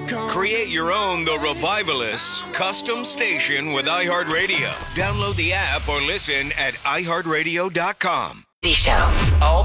Create your own The Revivalists custom station with iHeartRadio. Download the app or listen at iHeartRadio.com. The show. Alt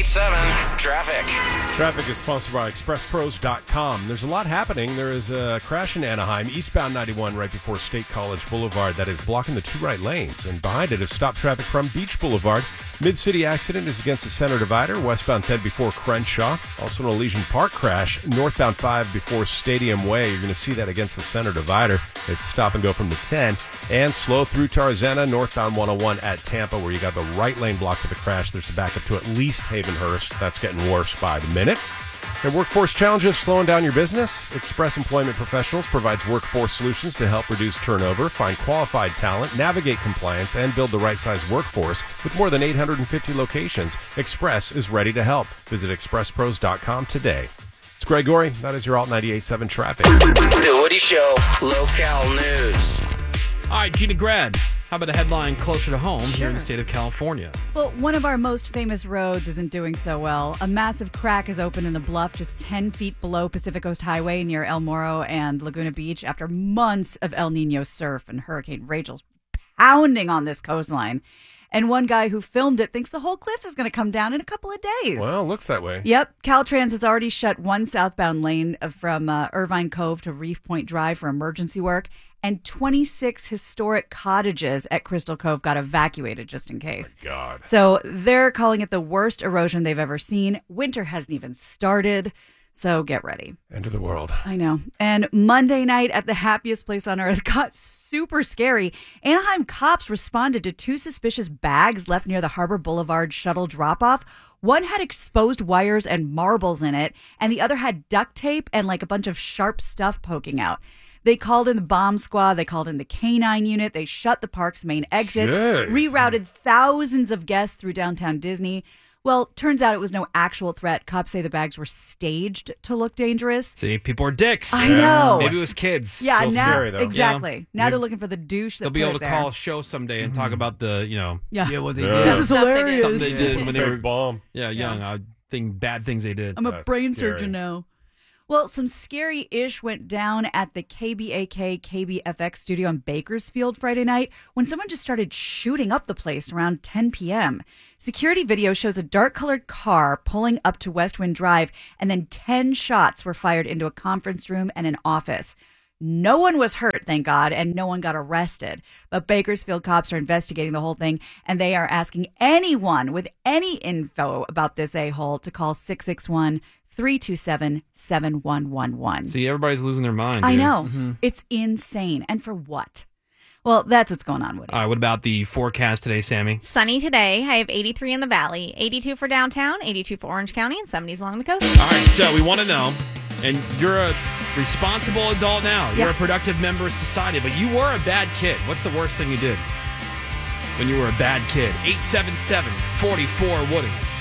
98.7 Traffic. Traffic is sponsored by ExpressPros.com. There's a lot happening. There is a crash in Anaheim, eastbound 91 right before State College Boulevard that is blocking the two right lanes. And behind it is stop traffic from Beach Boulevard. Mid-city accident is against the center divider, westbound 10 before Crenshaw. Also an Elysian Park crash, northbound 5 before Stadium Way. You're going to see that against the center divider. It's stop and go from the 10. And slow through Tarzana, northbound 101 at Tampa, where you got the right lane blocked with a crash. There's a backup to at least Havenhurst. That's getting worse by the minute. And workforce challenges slowing down your business? Express Employment Professionals provides workforce solutions to help reduce turnover, find qualified talent, navigate compliance, and build the right size workforce. With more than 850 locations, Express is ready to help. Visit expresspros.com today. It's Greg Gorey. That is your Alt 98.7 Traffic. The Woody Show. Local news. All right, Gina Grad. How about a headline closer to home here in the state of California? Well, one of our most famous roads isn't doing so well. A massive crack has opened in the bluff just 10 feet below Pacific Coast Highway near El Morro and Laguna Beach after months of El Nino surf and Hurricane Rachel's pounding on this coastline. And one guy who filmed it thinks the whole cliff is going to come down in a couple of days. Well, it looks that way. Yep. Caltrans has already shut one southbound lane from Irvine Cove to Reef Point Drive for emergency work. And 26 historic cottages at Crystal Cove got evacuated just in case. Oh my God. So they're calling it the worst erosion they've ever seen. Winter hasn't even started, so get ready. End of the world. I know. And Monday night at the happiest place on earth got super scary. Anaheim cops responded to two suspicious bags left near the Harbor Boulevard shuttle drop-off. One had exposed wires and marbles in it, and the other had duct tape and like a bunch of sharp stuff poking out. They called in the bomb squad. They called in the canine unit. They shut the park's main exits, rerouted thousands of guests through downtown Disney. Well, turns out it was no actual threat. Cops say the bags were staged to look dangerous. See, people are dicks. I know. Maybe it was kids. Yeah, Still now scary, though. exactly. Yeah. Now they're looking for the douche that They'll be put able it to there. call a show someday and talk about the, what they Yeah. did. This is hilarious. something they did when they were Fake bomb. young. Bad things they did. I'm a That's brain scary. surgeon now. Well, some scary-ish went down at the KBAK KBFX studio in Bakersfield Friday night when someone just started shooting up the place around 10 p.m. Security video shows a dark-colored car pulling up to West Wind Drive, and then 10 shots were fired into a conference room and an office. No one was hurt, thank God, and no one got arrested. But Bakersfield cops are investigating the whole thing, and they are asking anyone with any info about this a-hole to call 661-327-7111. See, everybody's losing their mind. I dude. know. It's insane. And for what? Well, that's what's going on, Woody. All right, what about the forecast today, Sammy? Sunny today. I have 83 in the valley, 82 for downtown, 82 for Orange County, and 70s along the coast. All right, so we want to know, and you're a responsible adult now. You're Yeah. a productive member of society, but you were a bad kid. What's the worst thing you did when you were a bad kid? 877-44-WOODY.